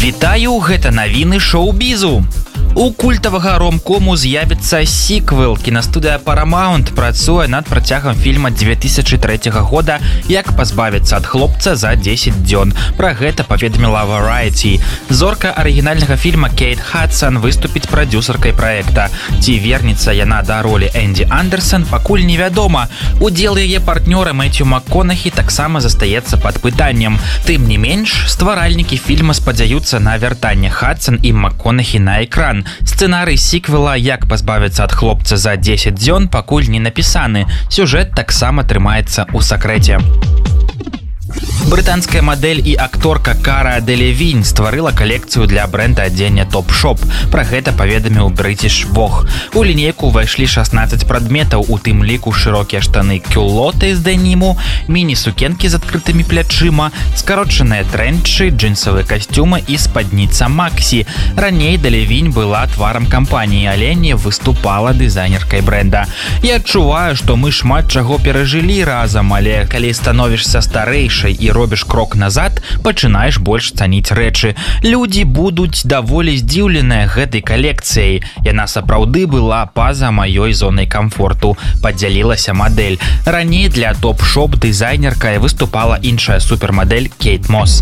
Вітаю, гэта навіны шоу-бізу. У культавага ромкому з'явіцца сіквел. Кінастудыя Paramount працуе над працягам фільма 2003 года «Як пазбавіцца ад хлопца за 10 дзён». Пра гэта паведаміла Variety. Зорка арыгінальнага фільма Кейт Хадсон выступіць прадзюсаркай праекта. Ці вернецца яна да ролі Энді Андерсон, пакуль невядома. Удзел яе партнёра Мэцью МакКонахі таксама застаецца пад пытаннем. Тым не менш, стваральнікі фільма спадзяюцца на вяртанне Хадсон і МакКонахі на экран. Сцэнарый сіквела «Як пазбавіцца ад хлопца за 10 дзён» пакуль не напісаны. Сюжэт таксама трымаецца ў сакрэце. Брытанская мадэль і акторка Кара Делевінь стварыла калекцыю для бренда адзення Topshop. Пра гэта паведаміў British Vogue. У лінейку ўвайшлі 16 прадметаў, у тым ліку шырокія штаны кюлоты з дэніму, міні-сукенкі з адкрытымі плячыма, скарочаныя трэнчы, джинсавыя касцюмы і спадніца Максі. Раней Делевінь была тварам кампаніі, але не выступала дызайнеркай бренда. Я адчуваю, што мы шмат чаго перажылі разам, але калі становішся старэйшай і робіш крок назад, пачынаеш больш цаніць рэчы. Людзі будуць даволі здзіўленыя гэтай калекцыяй. Яна сапраўды была па-за маёй зонай камфорту, падзялілася мадэль. Раней для Topshop дызайнеркай выступала іншая супермадэль Кейт Мос.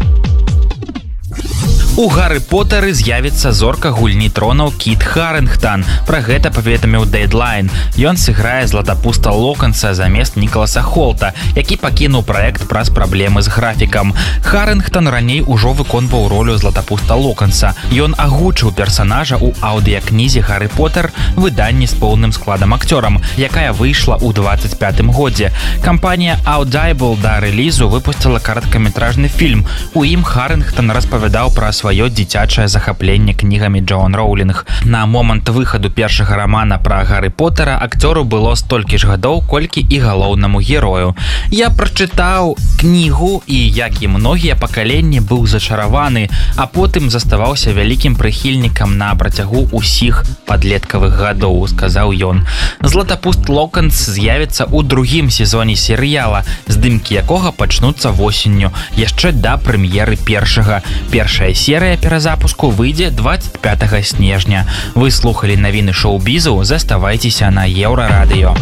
У Гары Потары з'явіцца зорка гульні тронаў Кіт Харінгтон. Пра гэта паведаміў Deadline. Ён сыграе златапуста Локанса замест Нікаласа Холта, які пакінуў праект праз праблемы з графікам. Харінгтон раней ужо выконваў ролю златапуста Локанса. Ён агучыў персанажа ў аўдыякнізе Гары Потар, выданні з поўным складам акцёрам, якая выйшла ў 25-м годзе. Кампанія Audible да рэлізу выпусціла кароткаметражны фільм. У ім Харінгтон распавядаў пра сваё дзіцячае захапленне кнігамі Джоан Роулінг. На момант выхаду першага рамана пра Гары Потара акцёру было столькі ж гадоў, колькі і галоўнаму герою. Я прачытаў кнігу і, як і многія пакаленні, быў зачараваны, а потым заставаўся вялікім прыхільнікам на працягу ўсіх падлеткавых гадоў, сказаў ён. Златапуст Локанс з'явіцца ў другім сезоне серыяла, здымкі якога пачнуцца восенню, яшчэ да прэм'еры першага. Першая серыя перазапуску выйдзе 25 снежня. Вы слухалі навіны шоу-бізу, заставайцеся на Еўрарадыё.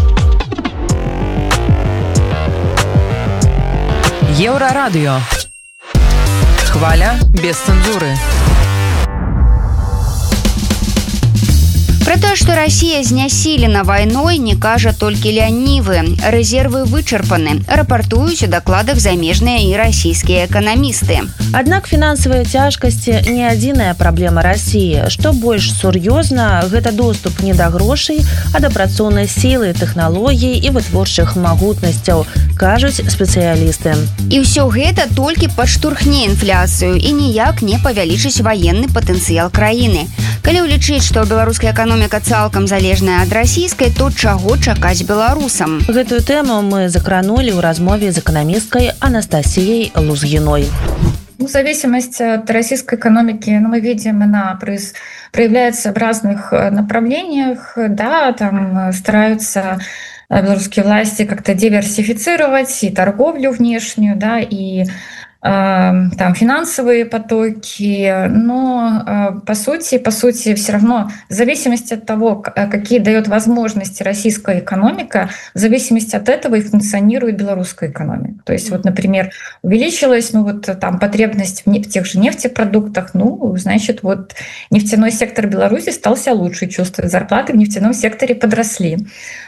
Еўрарадыё. Хваля без цэнзуры. Про тое, што Расія знясілена вайной, не кажа толькі лянівы. Рэзервы вычарпаны, рапартуюць у дакладах замежныя і расійскія эканамісты. Аднак фінансавыя цяжкасці не адзіная праблема Расіі. Што больш сур'ёзна, гэта доступ не да грошай, а да працоўнай сілы, тэхналогій і вытворчых магутнасцяў, кажуць спецыялісты. І ўсё гэта толькі падштурхне інфляцыю і ніяк не павялічыць ваенны патэнцыял краіны. Калі ўлічыць, што беларуская эканоміка цалкам залежная ад расійскай, то чаго чакаць беларусам? Гэтую тэму мы закранули ў размове з эканамісткай Анастасіяй Лузгіной. Зависимость от российской экономики, мы видим, она проявляется в разных направлениях. Да, там стараются белорусские власти как-то диверсифицировать и торговлю внешнюю, да, и там финансовые потоки, но по сути все равно в зависимости от того, какие дает возможности российская экономика, в зависимости от этого и функционирует белорусская экономика. То есть вот, например, увеличилась там потребность в тех же нефтепродуктах, значит, вот нефтяной сектор Беларуси стал себя лучше чувствовать, зарплаты в нефтяном секторе подросли.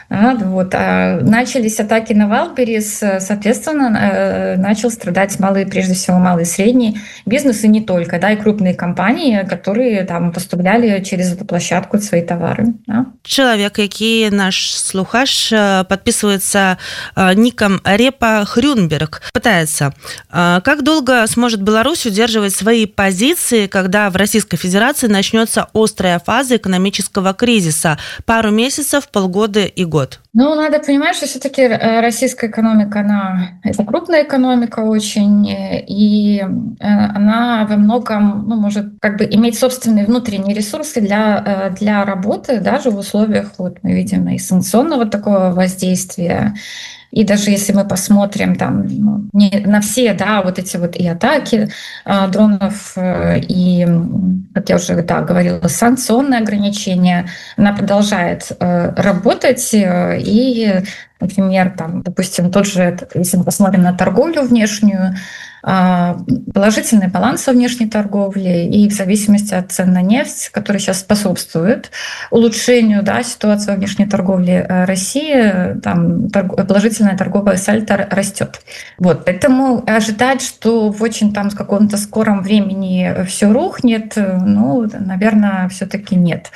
Начались атаки на Вайлдберрис, соответственно, начал страдать прежде всего малый и средний бизнес, и не только, да, и крупные компании, которые там поставляли через эту площадку свои товары. Да. Человек, який наш слухач, подписывается ником Репа Хрюнберг, пытается, как долго сможет Беларусь удерживать свои позиции, когда в Российской Федерации начнется острая фаза экономического кризиса? Пару месяцев, полгода и год. Надо понимать, что все-таки российская экономика, это крупная экономика очень, и она во многом может иметь собственные внутренние ресурсы для работы, даже в условиях, мы видим, и санкционного такого воздействия, И даже если мы посмотрим там не на все, да, вот эти вот и атаки дронов, и, как я уже говорила, санкционные ограничения, она продолжает работать. И, например, там, допустим, тот же, если мы посмотрим на торговлю внешнюю, положительный баланс во внешней торговле, и в зависимости от цен на нефть, который сейчас способствует улучшению, да, ситуации во внешней торговле России, там положительная торговая сальдо растет. Вот, поэтому ожидать, что в очень там с каком-то скором времени все рухнет, ну, наверное, все-таки нет.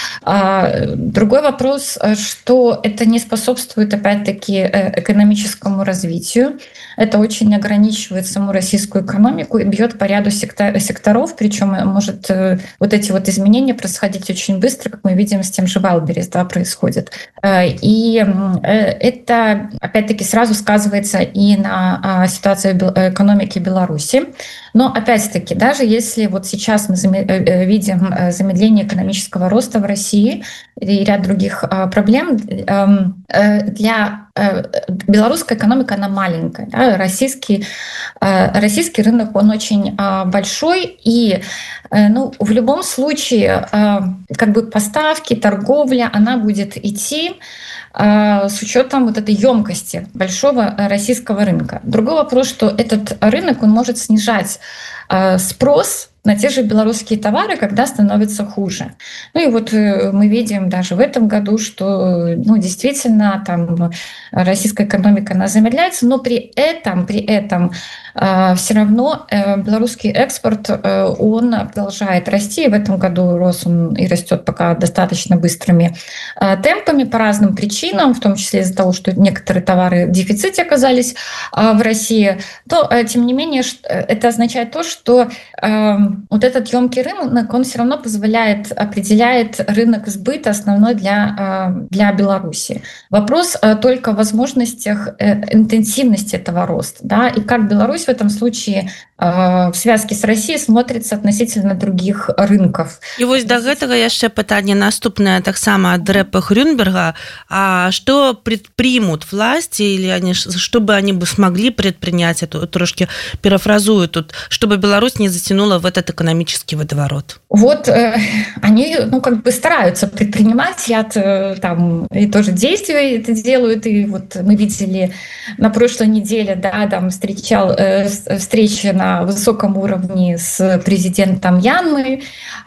Другой вопрос, что это не способствует, опять-таки, экономическому развитию. Это очень ограничивает саму российскую экономику и бьет по ряду секторов, причем может вот эти вот изменения происходить очень быстро, как мы видим, с тем же Wildberries, да, происходит. И это, опять-таки, сразу сказывается и на ситуации экономики Беларуси. Но, опять-таки, даже если вот сейчас мы видим замедление экономического роста в России и ряд других проблем, для белорусская экономика, она маленькая. Да? Российский рынок, он очень большой, и в любом случае как бы поставки, торговля, она будет идти с учетом вот этой емкости большого российского рынка. Другой вопрос, что этот рынок, он может снижать спрос на те же белорусские товары, когда становится хуже. Ну и вот мы видим даже в этом году, что действительно там российская экономика, она замедляется, но при этом все равно белорусский экспорт, он продолжает расти. И в этом году рос он и растет пока достаточно быстрыми темпами по разным причинам, в том числе из-за того, что некоторые товары в дефиците оказались в России. То, тем не менее, это означает то, что вот этот емкий рынок, он все равно определяет рынок сбыта основной для Беларуси. Вопрос только в возможностях интенсивности этого роста, да, и как Беларусь в этом случае в связке с Россией смотрится относительно других рынков. И вот до гэтага яшчэ пытанне наступнае таксама ад Рэпа Хрюнберга. А что предпримут власти, или чтобы они бы смогли предпринять, это трошки перефразую тут, чтобы Беларусь не затянула в этот экономический водоворот? Вот они стараются предпринимать ряд и тоже действий это делают. И вот мы видели на прошлой неделе, да, там встречи на высоком уровне с президентом Мьянмы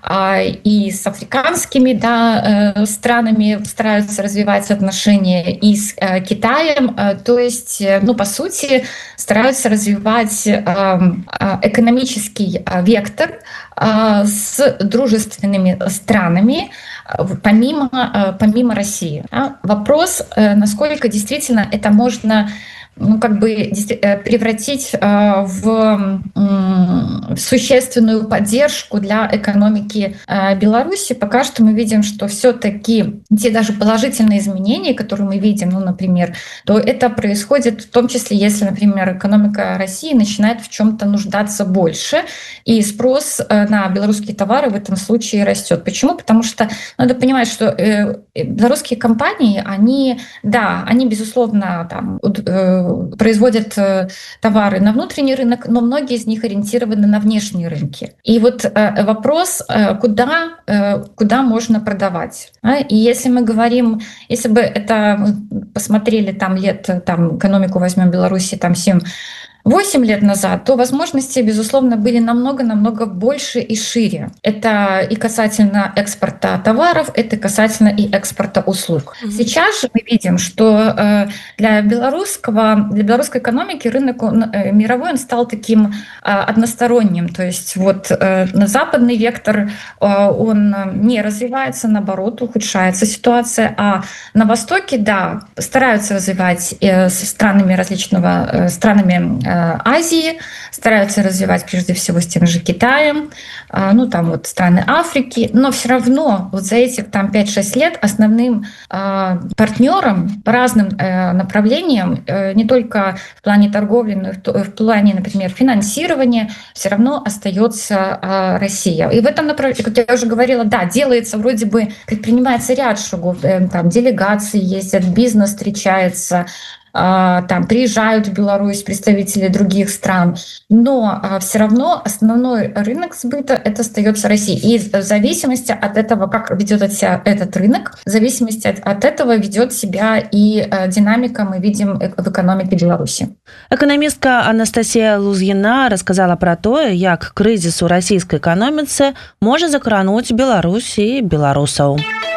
и с африканскими, да, странами стараются развивать отношения, и с Китаем. То есть, по сути, стараются развивать экономический вектор с дружественными странами, помимо России. Вопрос, насколько действительно это можно превратить в существенную поддержку для экономики Беларуси. Пока что мы видим, что все-таки те даже положительные изменения, которые мы видим, например, то это происходит в том числе, если, например, экономика России начинает в чем-то нуждаться больше, и спрос на белорусские товары в этом случае растет. Почему? Потому что надо понимать, что белорусские компании, они безусловно, производят товары на внутренний рынок, но многие из них ориентированы на внешние рынки. И вот вопрос, куда можно продавать. И если мы говорим, если бы это мы посмотрели экономику возьмем Беларуси 7-8 лет назад, то возможности, безусловно, были намного больше и шире. Это и касательно экспорта товаров, это касательно и экспорта услуг. Сейчас же мы видим, что для белорусской экономики рынок мировой он стал таким односторонним. То есть вот западный вектор, он не развивается, наоборот, ухудшается ситуация, а на Востоке, да, стараются развивать с странами Азии, стараются развивать прежде всего с тем же Китаем, страны Африки, но все равно вот за этих 5-6 лет основным партнером по разным направлениям, не только в плане торговли, но и в плане, например, финансирования, все равно остается Россия. И в этом направлении, как я уже говорила, да, делается вроде бы, предпринимается ряд шагов, делегации ездят, бизнес встречается, там приезжают в Беларусь представители других стран, но все равно основной рынок сбыта это остается Россия. И в зависимости от этого, как ведет себя этот рынок, в зависимости от этого ведет себя и динамика мы видим в экономике Беларуси. Экономистка Анастасія Лузгіна рассказала про тое, як крызіс у расійскай эканоміцы можа закрануць Беларусь і беларусаў.